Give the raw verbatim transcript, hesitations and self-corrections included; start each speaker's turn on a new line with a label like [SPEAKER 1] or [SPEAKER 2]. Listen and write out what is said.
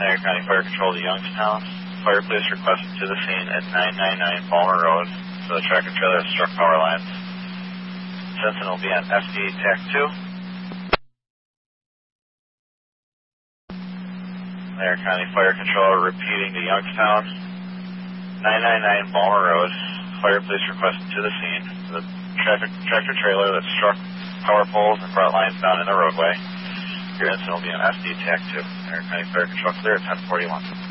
[SPEAKER 1] Niagara County Fire Control to Youngstown. Fire police requested to the scene at nine ninety-nine Palmer Road for the tractor trailer that struck power lines. This incident will be on S D T A C two. Niagara County Fire Control repeating to Youngstown. nine ninety-nine Palmer Road. Fire police requested to the scene for the traffic, tractor trailer that struck power poles and brought lines down in the roadway. Your incident will be on S D T A C two. Niagara County Fire Control clear at ten forty-one.